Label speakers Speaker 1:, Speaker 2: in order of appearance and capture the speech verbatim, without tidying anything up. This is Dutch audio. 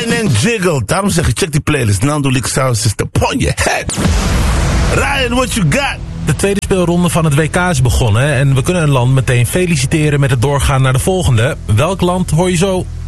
Speaker 1: Wine and Jiggle. Daarom zeg ik, check die playlist. Nando Leak Sound System. Upon your head. Ryan, what you got?
Speaker 2: De tweede speelronde van het W K is begonnen en we kunnen een land meteen feliciteren met het doorgaan naar de volgende. Welk land hoor je zo?